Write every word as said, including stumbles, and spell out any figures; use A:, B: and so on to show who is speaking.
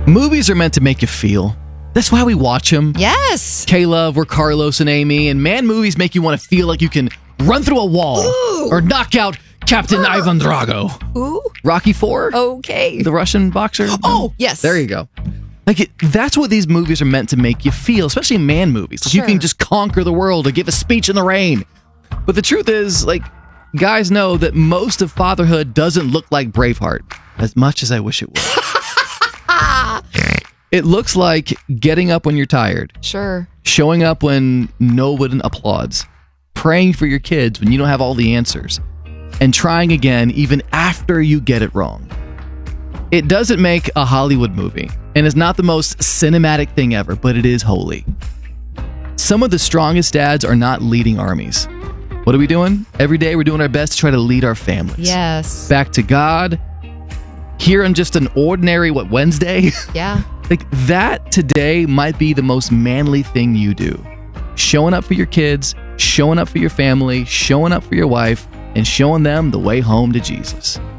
A: Movies are meant to make you feel. That's why we watch them.
B: Yes.
A: K-Love, we're Carlos and Amy, and man, movies make you want to feel like you can run through a wall
B: Ooh.
A: or knock out Captain
B: Uh.
A: Ivan Drago.
B: Ooh.
A: Rocky Four?
B: Okay.
A: The Russian boxer?
B: Oh, yes.
A: There you go. Like it, that's what these movies are meant to make you feel, especially man movies. Like
B: Sure.
A: you can just conquer the world or give a speech in the rain. But the truth is, like, guys know that most of fatherhood doesn't look like Braveheart, as much as I wish it would. It looks like getting up when you're tired,
B: Sure.
A: showing up when no one applauds, praying for your kids when you don't have all the answers, and trying again even after you get it wrong. It doesn't make a Hollywood movie, and is not the most cinematic thing ever, but it is holy. Some of the strongest dads are not leading armies. What are we doing? Every day we're doing our best to try to lead our families.
B: Yes.
A: Back to God, here on just an ordinary, what, Wednesday?
B: Yeah.
A: Like that today might be the most manly thing you do. Showing up for your kids, showing up for your family, showing up for your wife, and showing them the way home to Jesus.